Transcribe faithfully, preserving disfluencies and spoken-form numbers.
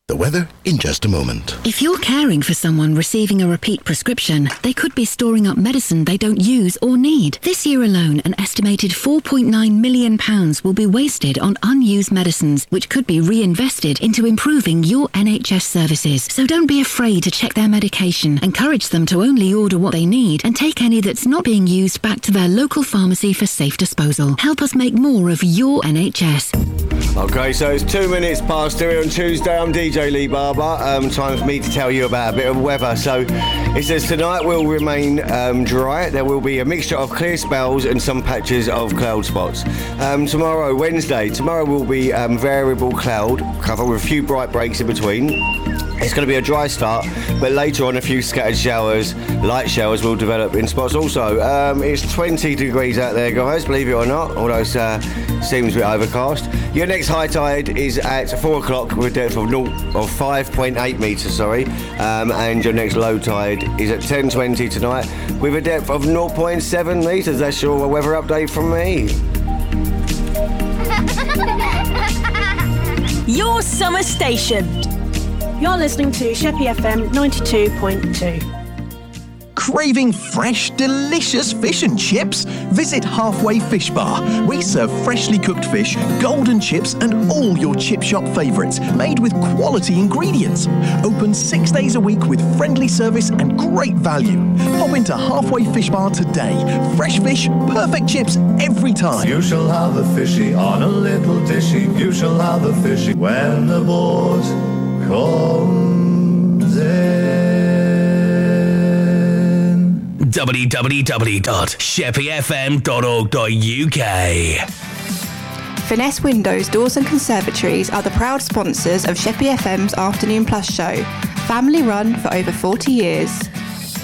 The weather in just a moment. If you're caring for someone receiving a repeat prescription, they could be storing up medicine they don't use or need. This year alone, an estimated four point nine million pounds will be wasted on unused medicines, which could be reinvested into improving your N H S services. So don't be afraid to check their medication. Encourage them to only order what they need and take any that's not being used back to their local pharmacy for safe disposal. Help us make more of your N H S. Okay, so it's two minutes past three on Tuesday. I'm D J Lee Barber. Um, time for me to tell you about a bit of weather. So it says tonight will remain um, dry. There will be a mixture of clear spells and some patches of cloud spots. Um, tomorrow, Wednesday, tomorrow will be um, variable cloud cover with a few bright breaks in between. It's going to be a dry start, but later on a few scattered showers, light showers will develop in spots also. Um, it's twenty degrees out there, guys, believe it or not, although it uh, seems a bit overcast. Your next high tide is at four o'clock with a depth of, zero, of five point eight metres, sorry, um, and your next low tide is at ten twenty tonight with a depth of zero point seven metres. That's your weather update from me. Your summer station. You're listening to Sheppey F M ninety-two point two. Craving fresh, delicious fish and chips? Visit Halfway Fish Bar. We serve freshly cooked fish, golden chips, and all your chip shop favourites, made with quality ingredients. Open six days a week with friendly service and great value. Pop into Halfway Fish Bar today. Fresh fish, perfect chips every time. You shall have a fishy on a little dishy. You shall have a fishy when the boat comes in. w w w dot sheppey f m dot org dot u k. Finesse Windows, Doors and Conservatories are the proud sponsors of Sheppey F M's Afternoon Plus show. Family run for over forty years.